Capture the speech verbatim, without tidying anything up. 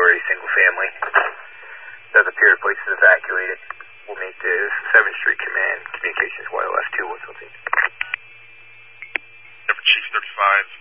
two-story, single-family. Does appear the place is evacuated. We'll make the seventh Street Command Communications Wireless two one something. Chief thirty-five,